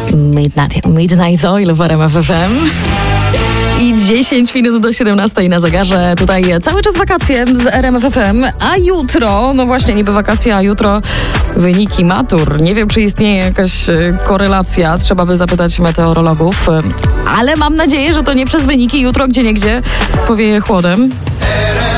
Midnight Oil w RMF FM. I 10 minut do 17 na zegarze. Tutaj cały czas wakacje z RMF FM. A jutro, no właśnie niby wakacje, a jutro wyniki matur. Nie wiem, czy istnieje jakaś korelacja. Trzeba by zapytać meteorologów. Ale mam nadzieję, że to nie przez wyniki jutro gdzieniegdzie powieje chłodem.